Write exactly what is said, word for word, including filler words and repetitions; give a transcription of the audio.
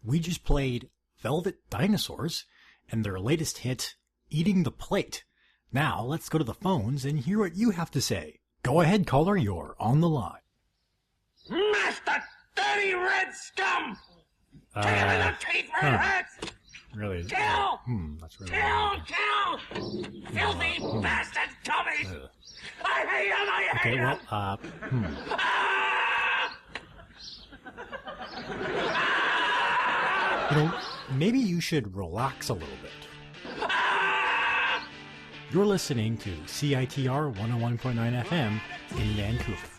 We just played Velvet Dinosaurs and their latest hit, Eating the Plate. Now, let's go to the phones and hear what you have to say. Go ahead, caller, you're on the line. Master dirty red scum! Uh, Kill him in the teeth where it huh. hurts! Really? Kill! Hmm, that's really Kill! weird. Kill! Filthy Hmm. bastard Tommy! Ugh. I hate him! I hate Okay, him! well, uh, hmm. Ah! You know, maybe you should relax a little bit. You're listening to C I T R one oh one point nine F M in Vancouver.